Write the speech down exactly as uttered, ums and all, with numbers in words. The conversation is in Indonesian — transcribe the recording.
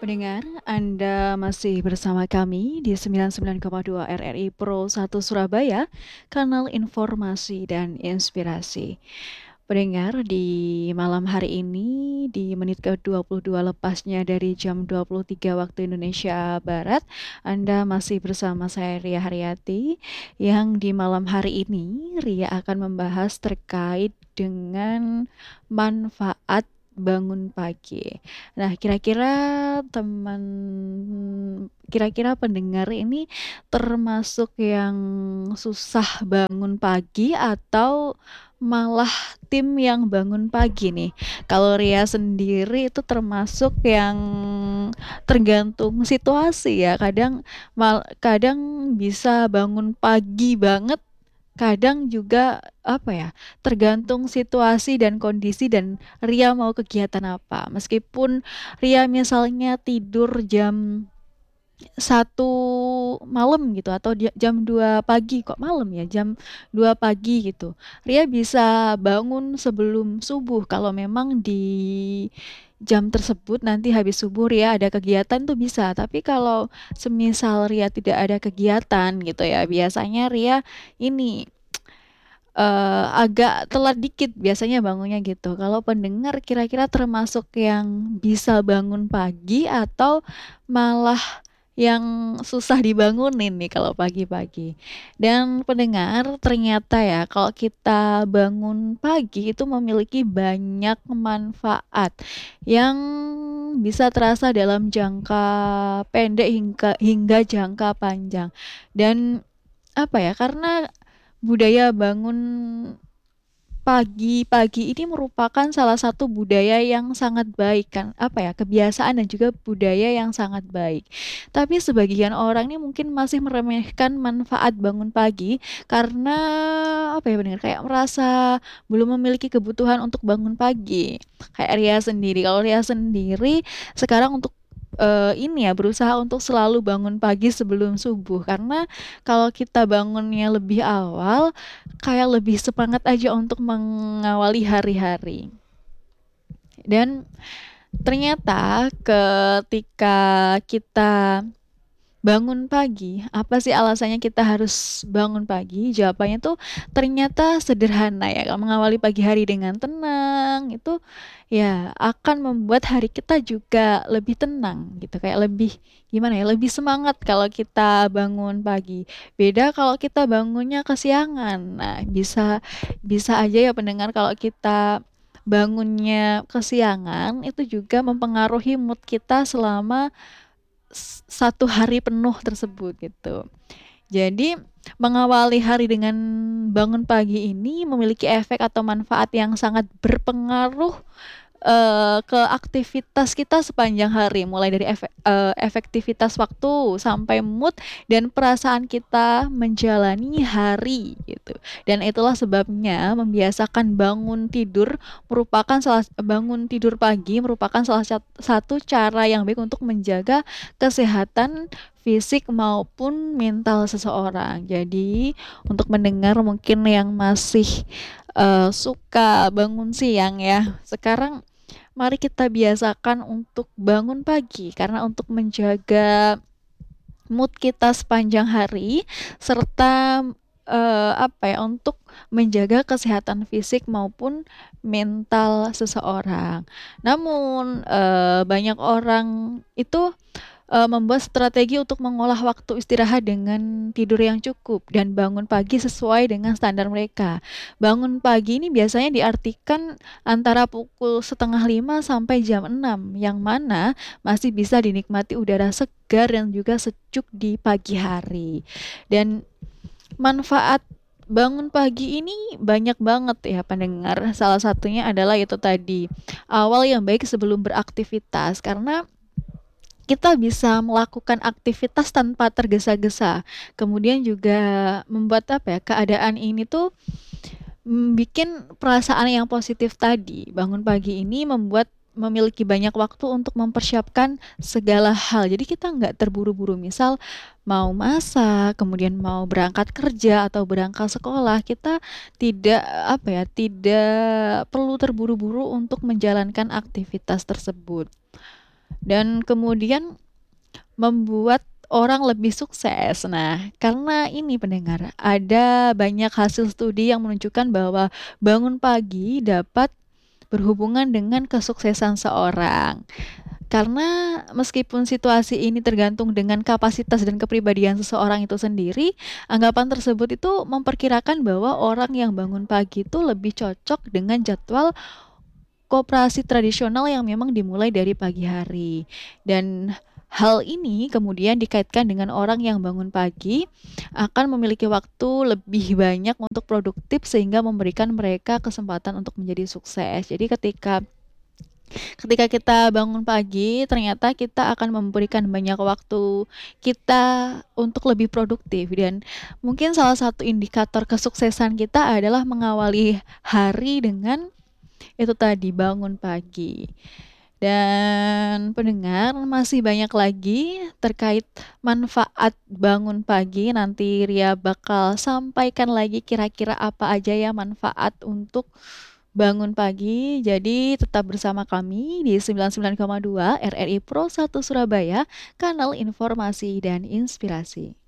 Pendengar, Anda masih bersama kami di sembilan puluh sembilan koma dua R R I Pro satu Surabaya, kanal informasi dan inspirasi. Pendengar, di malam hari ini, di menit ke dua puluh dua lepasnya dari jam dua puluh tiga waktu Indonesia Barat, Anda masih bersama saya Ria Haryati, yang di malam hari ini Ria akan membahas terkait dengan manfaat bangun pagi. Nah, kira-kira teman kira-kira pendengar ini termasuk yang susah bangun pagi atau malah tim yang bangun pagi nih? Kalau Ria sendiri itu termasuk yang tergantung situasi ya. Kadang mal kadang bisa bangun pagi banget, kadang juga apa ya, tergantung situasi dan kondisi dan Ria mau kegiatan apa. Meskipun Ria misalnya tidur jam satu malam gitu atau dia jam dua pagi, kok malam ya, jam dua pagi gitu. Ria bisa bangun sebelum subuh kalau memang di jam tersebut nanti habis subuh Ria ada kegiatan tuh bisa. Tapi kalau semisal Ria tidak ada kegiatan gitu ya, biasanya Ria ini Eee, agak telat dikit biasanya bangunnya gitu. Kalau pendengar kira-kira termasuk yang bisa bangun pagi atau malah yang susah dibangunin nih kalau pagi-pagi? Dan pendengar, ternyata ya kalau kita bangun pagi itu memiliki banyak manfaat yang bisa terasa dalam jangka pendek hingga hingga jangka panjang. Dan apa ya, karena budaya bangun pagi-pagi ini merupakan salah satu budaya yang sangat baik kan, apa ya, kebiasaan dan juga budaya yang sangat baik. Tapi sebagian orang ini mungkin masih meremehkan manfaat bangun pagi karena apa ya benar kayak merasa belum memiliki kebutuhan untuk bangun pagi. Kayak Ria sendiri, kalau Ria sendiri sekarang untuk eh, ini ya berusaha untuk selalu bangun pagi sebelum subuh karena kalau kita bangunnya lebih awal kayak lebih semangat aja untuk mengawali hari-hari. Dan ternyata ketika kita bangun pagi, apa sih alasannya kita harus bangun pagi? Jawabannya tuh ternyata sederhana ya. Kalau mengawali pagi hari dengan tenang itu ya akan membuat hari kita juga lebih tenang gitu. Kayak lebih gimana ya? Lebih semangat kalau kita bangun pagi. Beda kalau kita bangunnya kesiangan. Nah, bisa bisa aja ya pendengar kalau kita bangunnya kesiangan itu juga mempengaruhi mood kita selama s- satu hari penuh tersebut gitu. Jadi mengawali hari dengan bangun pagi ini memiliki efek atau manfaat yang sangat berpengaruh eh, ke aktivitas kita sepanjang hari, mulai dari efek- eh, efektivitas waktu sampai mood dan perasaan kita menjalani hari gitu. Dan itulah sebabnya membiasakan bangun tidur merupakan salah bangun tidur pagi merupakan salah sat- satu cara yang baik untuk menjaga kesehatan fisik maupun mental seseorang. Jadi, untuk mendengar mungkin yang masih eh, suka bangun siang ya, sekarang mari kita biasakan untuk bangun pagi karena untuk menjaga mood kita sepanjang hari serta eh, apa ya untuk menjaga kesehatan fisik maupun mental seseorang. Namun eh, banyak orang itu eh, membuat strategi untuk mengolah waktu istirahat dengan tidur yang cukup dan bangun pagi sesuai dengan standar mereka. Bangun pagi ini biasanya diartikan antara pukul setengah lima sampai jam enam, yang mana masih bisa dinikmati udara segar dan juga sejuk di pagi hari. Dan manfaat bangun pagi ini banyak banget ya pendengar. Salah satunya adalah itu tadi, awal yang baik sebelum beraktivitas karena kita bisa melakukan aktivitas tanpa tergesa-gesa. Kemudian juga membuat apa ya, keadaan ini tuh mm, bikin perasaan yang positif tadi. Bangun pagi ini membuat memiliki banyak waktu untuk mempersiapkan segala hal. Jadi kita nggak terburu-buru. Misal mau masak, kemudian mau berangkat kerja atau berangkat sekolah, kita tidak apa ya, tidak perlu terburu-buru untuk menjalankan aktivitas tersebut. dan kemudian membuat orang lebih sukses. Nah, karena ini pendengar, ada banyak hasil studi yang menunjukkan bahwa bangun pagi dapat berhubungan dengan kesuksesan seorang. Karena meskipun situasi ini tergantung dengan kapasitas dan kepribadian seseorang itu sendiri, anggapan tersebut itu memperkirakan bahwa orang yang bangun pagi itu lebih cocok dengan jadwal koperasi tradisional yang memang dimulai dari pagi hari. Dan hal ini kemudian dikaitkan dengan orang yang bangun pagi akan memiliki waktu lebih banyak untuk produktif sehingga memberikan mereka kesempatan untuk menjadi sukses. Jadi ketika ketika kita bangun pagi, ternyata kita akan memberikan banyak waktu kita untuk lebih produktif dan mungkin salah satu indikator kesuksesan kita adalah mengawali hari dengan itu tadi, bangun pagi. Dan pendengar, masih banyak lagi terkait manfaat bangun pagi. Nanti Ria bakal sampaikan lagi kira-kira apa aja ya manfaat untuk bangun pagi. Jadi tetap bersama kami di sembilan puluh sembilan koma dua R R I Pro satu Surabaya, kanal informasi dan inspirasi.